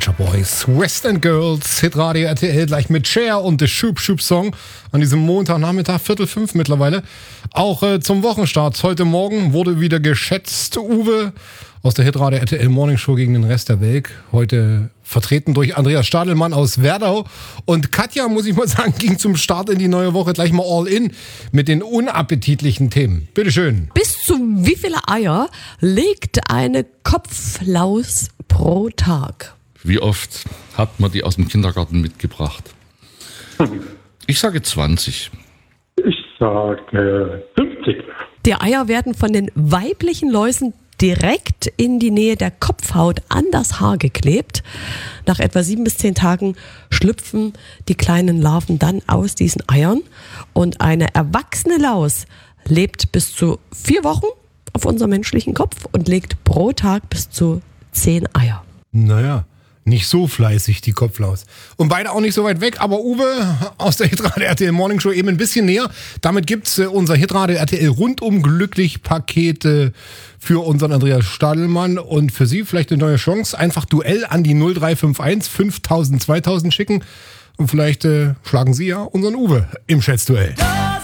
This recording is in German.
Nature Boys, West End Girls, Hitradio RTL gleich mit Cher und The Shoop Shoop Song an diesem Montagnachmittag, 4:45 mittlerweile. Auch zum Wochenstart heute Morgen wurde wieder geschätzt. Uwe aus der Hitradio RTL Morning Show gegen den Rest der Welt. Heute vertreten durch Andreas Stadelmann aus Werdau. Und Katja, muss ich mal sagen, ging zum Start in die neue Woche gleich mal all in mit den unappetitlichen Themen. Bitteschön. Bis zu wie viele Eier legt eine Kopflaus pro Tag? Wie oft hat man die aus dem Kindergarten mitgebracht? Ich sage 20. Ich sage 50. Die Eier werden von den weiblichen Läusen direkt in die Nähe der Kopfhaut an das Haar geklebt. Nach etwa 7 bis 10 Tagen schlüpfen die kleinen Larven dann aus diesen Eiern. Und eine erwachsene Laus lebt bis zu 4 Wochen auf unserem menschlichen Kopf und legt pro Tag bis zu 10 Eier. Naja, nicht so fleißig, die Kopflaus. Und beide auch nicht so weit weg, aber Uwe aus der Hitradio RTL Morning Show eben ein bisschen näher. Damit gibt's unser Hitradio RTL rundum glücklich Pakete für unseren Andreas Stadelmann und für Sie vielleicht eine neue Chance. Einfach Duell an die 0351 5000 2000 schicken und vielleicht schlagen Sie ja unseren Uwe im Schätzduell.